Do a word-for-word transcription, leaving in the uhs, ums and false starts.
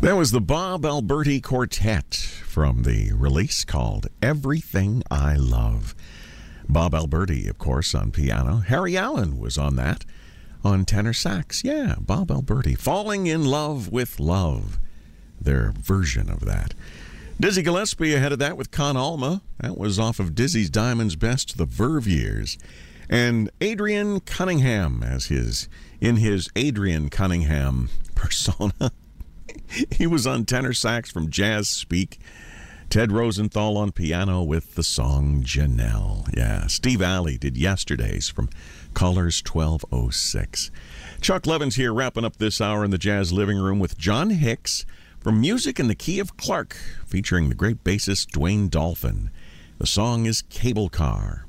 That was the Bob Alberti Quartet from the release called Everything I Love. Bob Alberti, of course, on piano. Harry Allen was on that, on tenor sax. Yeah, Bob Alberti. Falling in Love with Love, their version of that. Dizzy Gillespie ahead of that with Con Alma. That was off of Dizzy's Diamond's Best, the Verve Years. And Adrian Cunningham as his, in his Adrian Cunningham persona. He was on tenor sax from Jazz Speak. Ted Rosenthal on piano with the song Janelle. Yeah, Steve Alley did Yesterdays from Colors twelve oh six. Chuck Levins here wrapping up this hour in the Jazz Living Room with John Hicks from Music in the Key of Clark, featuring the great bassist Dwayne Dolphin. The song is Cable Car.